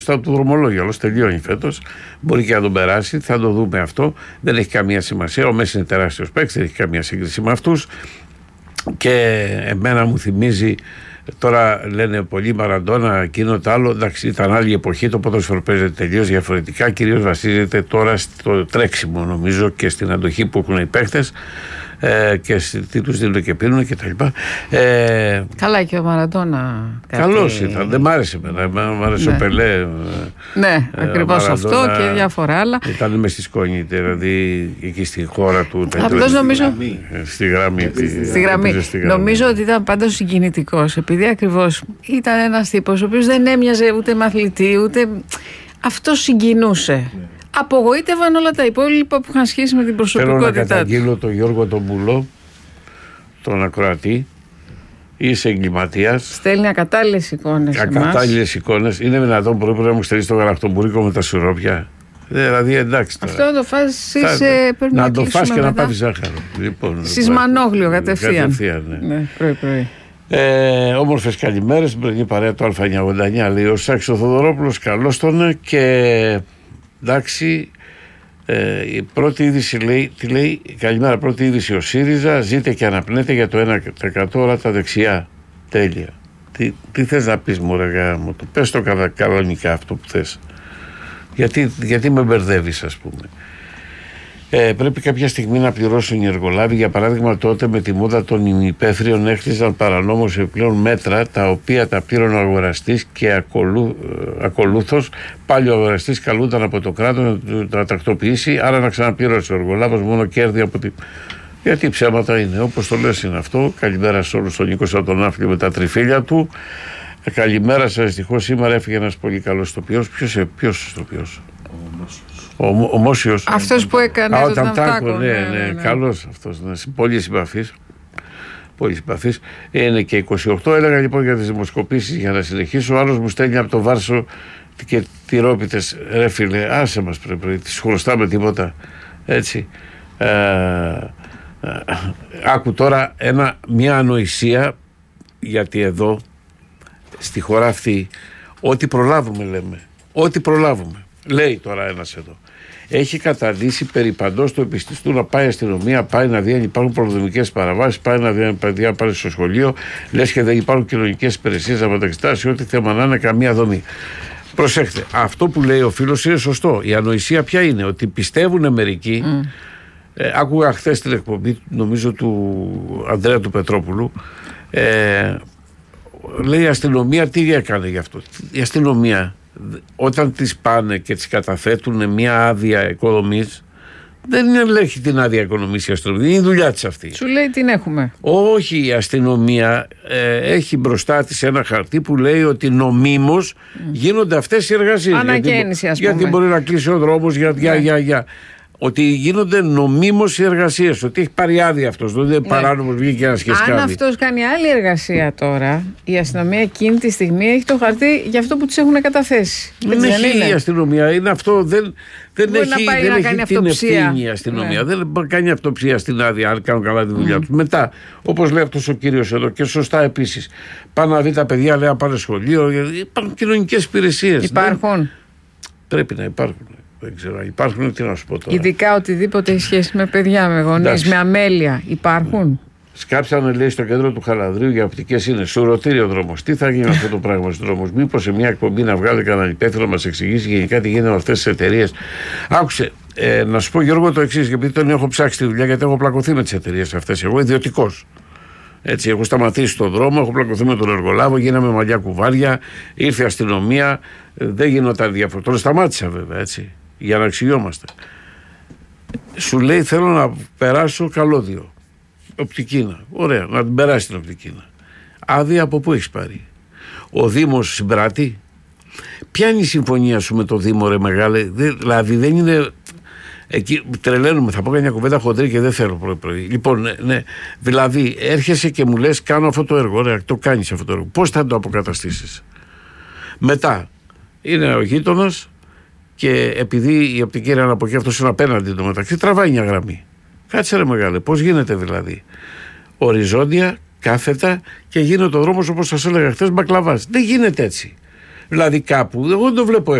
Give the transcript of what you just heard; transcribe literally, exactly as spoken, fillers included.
Στα του δρομολόγια, όλος τελειώνει φέτος. Μπορεί και να τον περάσει, θα το δούμε αυτό. Δεν έχει καμία σημασία. Ο Μέση είναι τεράστιος παίκτης, δεν έχει καμία σύγκριση με αυτούς. Και εμένα μου θυμίζει, τώρα λένε πολλοί Μαραντόνα, εκείνο το άλλο. Εντάξει, ήταν άλλη εποχή, το ποδόσφαιρο παίζεται τελείως διαφορετικά. Κυρίως βασίζεται τώρα στο τρέξιμο, νομίζω, και στην αντοχή που έχουν οι παίκτες. Ε, και τι τους δίνουν και πίνουν και τα λοιπά. Ε, Καλά, και ο Μαραντόνα. Καλός κάτι... ήταν, δεν μ' άρεσε εμένα. Μ' άρεσε ναι. ο Πελέ. Ναι, ε, ακριβώς αυτό και διάφορα άλλα. Ήταν μες στη σκόνη, δηλαδή εκεί στη χώρα του. Απλώς νομίζω. Στη γραμμή. Στη γραμμή. Νομίζω ότι ήταν πάντα συγκινητικός, επειδή ακριβώς ήταν ένας τύπος ο οποίος δεν έμοιαζε ούτε μαθητή, ούτε. Αυτό συγκινούσε. Απογοήτευαν όλα τα υπόλοιπα που είχαν σχέση με την προσωπικότητά του. Θέλω να καταγγείλω τον Γιώργο τον Μπουλό, τον ακροατή. Είσαι εγκληματίας. Στέλνει ακατάλληλες εικόνες. Ακατάλληλες εικόνες. Είναι δυνατόν που πρέπει να μου στέλνει το γαλακτομπούρικο με τα σιρόπια. Δηλαδή εντάξει τώρα. Αυτό να το φας εσείς, πρέπει να, να το φας και μετά. Να πάθεις ζάχαρο. Λοιπόν, Σισμανόγλιο κατευθείαν. Κατευθείαν, ναι. ναι πρωί, πρωί. Ε, όμορφες καλημέρες. Την πρωινή παρέα του Α εννιακόσια ογδόντα εννιά λέει ο Σάκης ο Θοδωρόπουλος. Καλώς τον. Και εντάξει. Ε, η πρώτη είδηση λέει, τι λέει, καλημέρα, πρώτη είδηση ο ΣΥΡΙΖΑ ζείτε και αναπνέτε για το ένα τοις εκατό όλα τα δεξιά. Τέλεια. Τι, τι θες να πεις μου ρε γάμο, το πες το καλά, κανονικά αυτό που θες. Γιατί, γιατί με μπερδεύεις ας πούμε. Ε, πρέπει κάποια στιγμή να πληρώσουν οι εργολάβοι. Για παράδειγμα, τότε με τη μόδα των ημιπέθριων έχτιζαν παρανόμως επιπλέον μέτρα τα οποία τα πλήρωνε ο αγοραστής και ακολού, ακολούθως πάλι ο αγοραστής καλούνταν από το κράτος να τα τακτοποιήσει. Άρα να ξαναπληρώσει ο εργολάβος μόνο κέρδη από την. Γιατί ψέματα είναι, όπως το λες είναι αυτό. Καλημέρα σε όλους, τον Νίκο από τον Άφλιο με τα τριφύλια του. Ε, καλημέρα σας. Δυστυχώς σήμερα έφυγε ένας πολύ καλός ηθοποιός. Ποιος ηθοποιός? Ο, ο Μόσιος. Αυτός που έκανε Α, το Ταμτάκο. Ναι, ναι, ναι, ναι, ναι. Καλός αυτός. Ναι. Πολύ συμπαθής. Πολύ συμπαθής. Είναι και είκοσι οκτώ. Έλεγα λοιπόν για τις δημοσκοπήσεις για να συνεχίσω. Ο άλλος μου στέλνει από το Βάρσο και τυρόπιτες. Ρε φίλε, άσε μας πρέπει. Τις χρωστάμε τίποτα. Έτσι. Ε, ε, άκου τώρα ένα, μια ανοησία, γιατί εδώ στη χώρα αυτή ό,τι προλάβουμε λέμε. Ό,τι προλάβουμε. Λέει τώρα ένας εδώ. Έχει καταδύσει περί παντός του επιστηστού να πάει αστυνομία, πάει να δει αν υπάρχουν προδομικές παραβάσεις, πάει να δει αν παιδιά πάνε στο σχολείο, λες και δεν υπάρχουν κοινωνικές υπηρεσίες να μεταξυτάσει, ό,τι θέμα να είναι, καμία δομή. Προσέχτε, αυτό που λέει ο φίλος είναι σωστό. Η ανοησία ποια είναι? Ότι πιστεύουν μερικοί. Mm. Ε, άκουγα χθες την εκπομπή, νομίζω του Ανδρέα του Πετρόπουλου. Ε, λέει η αστυνομία τι έκανε γι' αυτό? Η αστυνομία, όταν τις πάνε και τις καταθέτουν μια άδεια οικοδομής, δεν ελέγχει την άδεια οικονομής η αστυνομία. Είναι η δουλειά της αυτή. Σου λέει την έχουμε. Όχι, η αστυνομία ε, έχει μπροστά της ένα χαρτί που λέει ότι νομίμως mm. γίνονται αυτές οι εργασίες. Ανακαίνιση, ας πούμε. Γιατί μπορεί να κλείσει ο δρόμος για, για, για, για. Ότι γίνονται νομίμως οι εργασίες. Ότι έχει πάρει άδεια αυτός. Δεν είναι ναι. παράνομος, βγήκε ένα σκεσκάδι. Αν αυτός κάνει άλλη εργασία τώρα, η αστυνομία εκείνη τη στιγμή έχει το χαρτί για αυτό που τους έχουν καταθέσει. Δεν έχει είναι. Η αστυνομία. Είναι αυτό. Δεν, δεν έχει, να πάει δεν να έχει κάνει την αυτοψία. ευθύνη η αστυνομία. Ναι. Δεν κάνει αυτοψία στην άδεια, αν κάνουν καλά τη δουλειά mm. τους. Μετά, όπως λέει αυτός ο κύριος εδώ, και σωστά επίσης, πάνε να δει τα παιδιά, λέει να πάνε σχολείο. Υπάρχουν κοινωνικές υπηρεσίες. Υπάρχουν. Δεν... Πρέπει να υπάρχουν. Δεν ξέρω, υπάρχουν, τι να σου πω τώρα. Ειδικά οτιδήποτε έχει σχέση με παιδιά, με γονείς, με αμέλεια. Υπάρχουν. Σκάψανε, λέει, στο κέντρο του Χαλανδρίου για οπτικές είναι. Σουρωτήριο δρόμος. Τι θα γίνει αυτό το πράγμα στους δρόμους? Μήπως σε μια εκπομπή να βγάλει κανέναν υπεύθυνο να μας εξηγήσει γενικά τι γίνεται με αυτές τις εταιρείες? Άκουσε, ε, να σου πω Γιώργο το εξής, γιατί τον έχω ψάξει τη δουλειά, γιατί έχω πλακωθεί με τις εταιρείες αυτές. Εγώ ιδιωτικός. Έτσι, έχω σταματήσει τον δρόμο, έχω πλακωθεί με τον εργολάβο, γίναμε μαλλιά κουβάρια, ήρθε η αστυνομία, δεν γινόταν διαφορετικό. Τον σταμάτησα βέβαια, έτσι, για να αξιόμαστε. Σου λέει θέλω να περάσω καλώδιο. Οπτικίνα. Ωραία, να την περάσει την οπτικίνα. Άδεια από πού έχεις πάρει? Ο Δήμος συμπράττει. Ποια είναι η συμφωνία σου με το Δήμο, ρε μεγάλε? Δηλαδή δεν είναι. Εκεί τρελαίνουμε, θα πω μια κουβέντα χοντρή και δεν θέλω πρωί-πρωί. Λοιπόν, ναι, ναι, δηλαδή έρχεσαι και μου λες κάνω αυτό το έργο. Ωραία, το κάνεις αυτό το έργο. Πώς θα το αποκαταστήσεις? Μετά είναι ο γείτονας και επειδή η οπτική είναι από εκεί, αυτός είναι απέναντι το μεταξύ, τραβάει μια γραμμή. Κάτσε ρε μεγάλε, πώς γίνεται δηλαδή? Οριζόντια, κάθετα και γίνεται ο δρόμος όπως σας έλεγα χθες μπακλαβάς. Δεν γίνεται έτσι. Δηλαδή κάπου, εγώ δεν το βλέπω